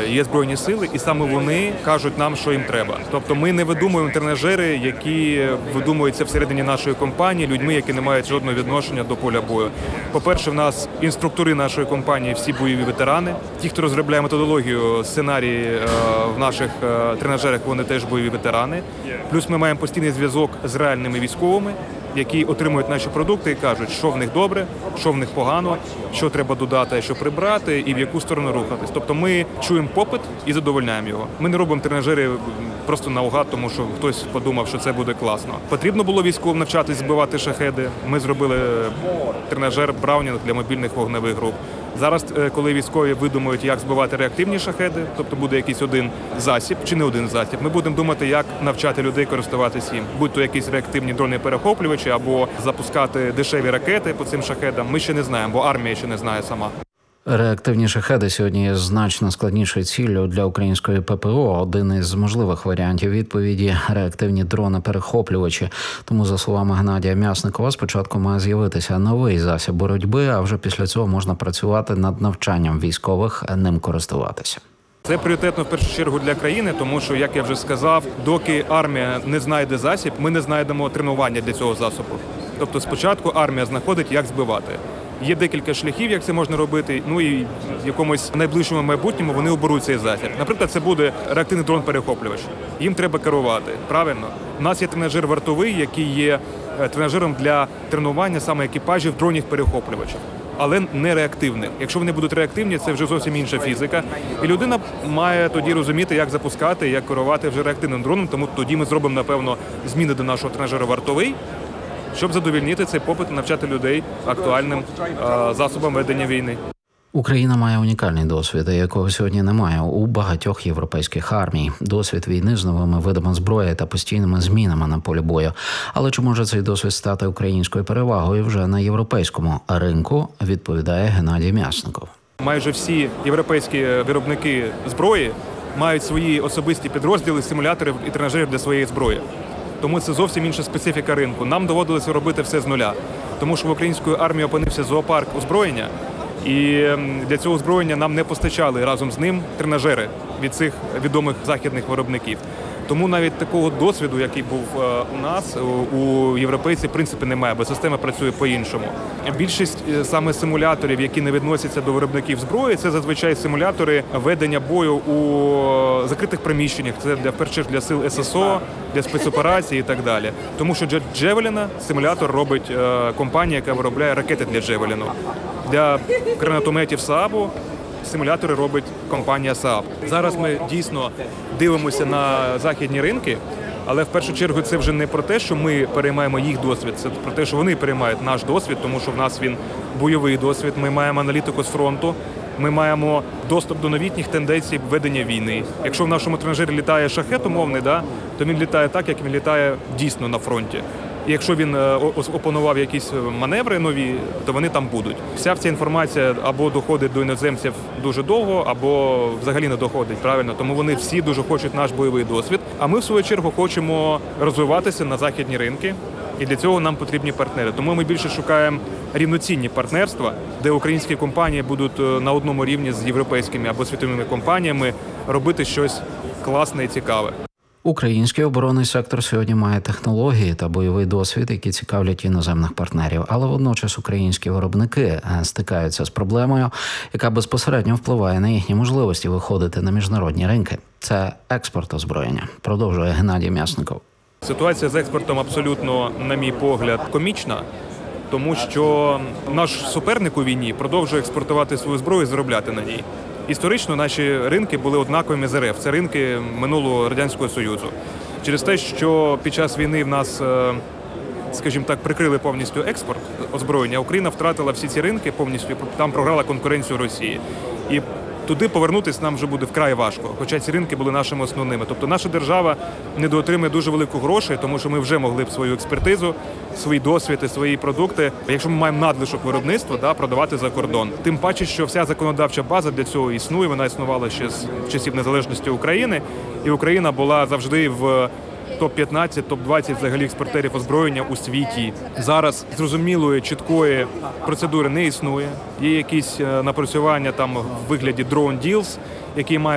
є Збройні сили, і саме вони кажуть нам, що їм треба. Тобто ми не видумуємо тренажери, які видумуються всередині нашої компанії, людьми, які не мають жодного відношення до поля бою. По-перше, в нас інструктори нашої компанії всі бойові ветерани. Ті, хто розробляє методологію, сценарії в наших тренажерах, вони теж бойові ветерани. Плюс ми маємо постійний зв'язок з реальними військовими, які отримують наші продукти і кажуть, що в них добре, що в них погано, що треба додати, що прибрати і в яку сторону рухатись. Тобто ми чуємо попит і задовольняємо його. Ми не робимо тренажери просто наугад, тому що хтось подумав, що це буде класно. Потрібно було військовим навчатись збивати шахеди. Ми зробили тренажер Браунінг для мобільних вогневих груп. Зараз, коли військові видумують, як збивати реактивні шахеди, тобто буде якийсь один засіб чи не один засіб, ми будемо думати, як навчати людей користуватися їм. Будь-то якісь реактивні дрони-перехоплювачі або запускати дешеві ракети по цим шахедам. Ми ще не знаємо, бо армія ще не знає сама. Реактивні шахеди сьогодні є значно складнішою ціллю для української ППО. Один із можливих варіантів відповіді – реактивні дрони-перехоплювачі. Тому, за словами Геннадія М'ясникова, спочатку має з'явитися новий засіб боротьби, а вже після цього можна працювати над навчанням військових ним користуватися. Це пріоритетно в першу чергу для країни, тому що, як я вже сказав, доки армія не знайде засіб, ми не знайдемо тренування для цього засобу. Тобто спочатку армія знаходить, як збивати. Є декілька шляхів, як це можна робити, ну і в якомусь найближчому майбутньому вони оберуть цей засіб. Наприклад, це буде реактивний дрон-перехоплювач. Їм треба керувати, правильно? У нас є тренажер вартовий, який є тренажером для тренування саме екіпажів дронів-перехоплювачів, але не реактивних. Якщо вони будуть реактивні, це вже зовсім інша фізика. І людина має тоді розуміти, як запускати, як керувати вже реактивним дроном, тому тоді ми зробимо, напевно, зміни до нашого тренажеру вартовий, щоб задовольнити цей попит і навчати людей актуальним засобам ведення війни. Україна має унікальний досвід, якого сьогодні немає у багатьох європейських армій. Досвід війни з новими видами зброї та постійними змінами на полі бою. Але чи може цей досвід стати українською перевагою вже на європейському ринку, відповідає Геннадій М'ясников. Майже всі європейські виробники зброї мають свої особисті підрозділи, симуляторів і тренажерів для своєї зброї. Тому це зовсім інша специфіка ринку. Нам доводилося робити все з нуля. Тому що в української армії опинився зоопарк озброєння, і для цього озброєння нам не постачали разом з ним тренажери від цих відомих західних виробників. Тому навіть такого досвіду, який був у нас, у європейців, в принципі, немає, бо система працює по-іншому. Більшість саме симуляторів, які не відносяться до виробників зброї, це зазвичай симулятори ведення бою у закритих приміщеннях. Це в першу чергу для сил ССО, для спецоперацій і так далі. Тому що для Джевеліна симулятор робить компанія, яка виробляє ракети для Джевеліну. Для гранатометів СААБу симулятори робить компанія СААБ. Зараз ми дійсно дивимося на західні ринки, але в першу чергу це вже не про те, що ми переймаємо їх досвід, це про те, що вони переймають наш досвід, тому що в нас він бойовий досвід, ми маємо аналітику з фронту, ми маємо доступ до новітніх тенденцій ведення війни. Якщо в нашому тренажері літає шахет умовний, то він літає так, як він літає дійсно на фронті. І якщо він опанував якісь маневри нові, то вони там будуть. Вся ця інформація або доходить до іноземців дуже довго, або взагалі не доходить, правильно? Тому вони всі дуже хочуть наш бойовий досвід. А ми, в свою чергу, хочемо розвиватися на західні ринки, і для цього нам потрібні партнери. Тому ми більше шукаємо рівноцінні партнерства, де українські компанії будуть на одному рівні з європейськими або світовими компаніями робити щось класне і цікаве. Український оборонний сектор сьогодні має технології та бойовий досвід, які цікавлять іноземних партнерів. Але водночас українські виробники стикаються з проблемою, яка безпосередньо впливає на їхні можливості виходити на міжнародні ринки. Це експорт озброєння. Продовжує Геннадій М'ясников. Ситуація з експортом абсолютно, на мій погляд, комічна, тому що наш суперник у війні продовжує експортувати свою зброю і заробляти на ній. Історично наші ринки були однаковими з РФ. Це ринки минулого Радянського Союзу. Через те, що під час війни в нас, скажімо так, прикрили повністю експорт озброєння, Україна втратила всі ці ринки повністю, там програла конкуренцію Росії. І туди повернутися нам вже буде вкрай важко, хоча ці ринки були нашими основними. Тобто наша держава недоотримує дуже велику грошей, тому що ми вже могли б свою експертизу, свій досвід і свої продукти, якщо ми маємо надлишок виробництва, продавати за кордон. Тим паче, що вся законодавча база для цього існує, вона існувала ще з часів незалежності України, і Україна була завжди в топ-15, топ-20 взагалі експортерів озброєння у світі. Зараз зрозумілої, чіткої процедури не існує. Є якісь напрацювання там в вигляді drone deals, які мають